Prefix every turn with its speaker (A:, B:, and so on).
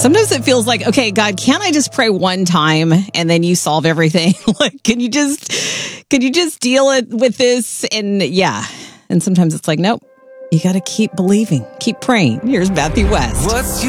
A: Sometimes it feels like, okay, God, can't I just pray one time and then you solve everything? Like, can you just deal with this? And and sometimes it's like, nope, you got to keep believing, keep praying. Here's Matthew West.